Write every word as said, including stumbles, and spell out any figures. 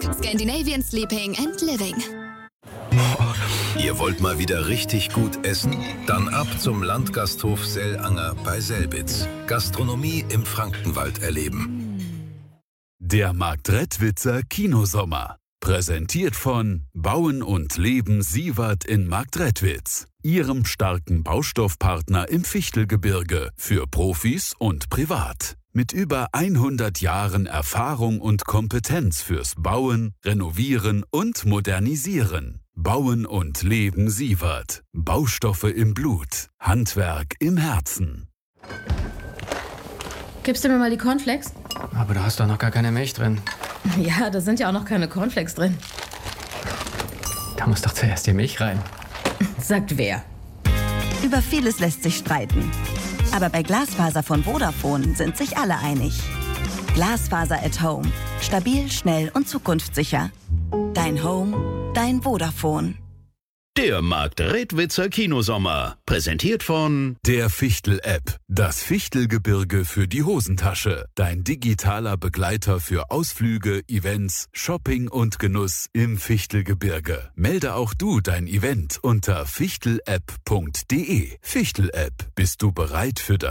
Scandinavian Sleeping and Living. Ihr wollt mal wieder richtig gut essen? Dann ab zum Landgasthof Sellanger bei Selbitz. Gastronomie im Frankenwald erleben. Der Marktredwitzer Kinosommer. Präsentiert von Bauen und Leben Sievert in Marktredwitz. Ihrem starken Baustoffpartner im Fichtelgebirge für Profis und privat. Mit über hundert Jahren Erfahrung und Kompetenz fürs Bauen, Renovieren und Modernisieren. Bauen und Leben Sievert. Baustoffe im Blut. Handwerk im Herzen. Gibst du mir mal die Cornflakes? Aber da hast doch noch gar keine Milch drin. Ja, da sind ja auch noch keine Cornflakes drin. Da muss doch zuerst die Milch rein. Sagt wer? Über vieles lässt sich streiten. Aber bei Glasfaser von Vodafone sind sich alle einig. Glasfaser at Home. Stabil, schnell und zukunftssicher. Dein Home, dein Vodafone. Der Marktredwitzer Kinosommer. Präsentiert von der Fichtel-App. Das Fichtelgebirge für die Hosentasche. Dein digitaler Begleiter für Ausflüge, Events, Shopping und Genuss im Fichtelgebirge. Melde auch du dein Event unter fichtelapp punkt de. Fichtel-App. Bist du bereit für das